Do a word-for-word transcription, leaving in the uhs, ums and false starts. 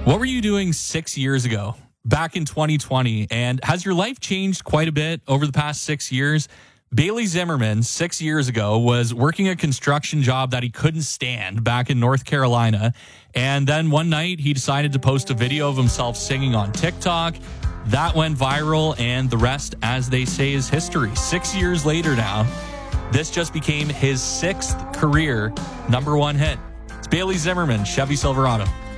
What were you doing six years ago, back in twenty twenty? And has your life changed quite a bit over the past six years? Bailey Zimmerman, six years ago, was working a construction job that he couldn't stand back in North Carolina. And then one night, he decided to post a video of himself singing on TikTok. That went viral, and the rest, as they say, is history. Six years later now, this just became his sixth career number one hit. It's Bailey Zimmerman, Chevy Silverado.